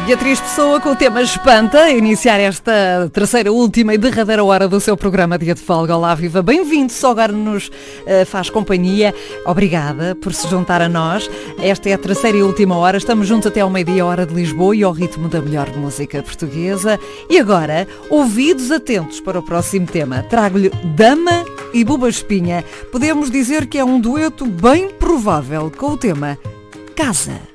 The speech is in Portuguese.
Beatriz Pessoa com o tema Espanta, a iniciar esta terceira, última e derradeira hora do seu programa Dia de Folga. Olá, viva, bem-vindo, só agora nos faz companhia. Obrigada por se juntar a nós. Esta é a terceira e última hora, estamos juntos até ao meio-dia, hora de Lisboa e ao ritmo da melhor música portuguesa. E agora, ouvidos atentos para o próximo tema. Trago-lhe Dama e Buba Espinha. Podemos dizer que é um dueto bem provável com o tema Casa.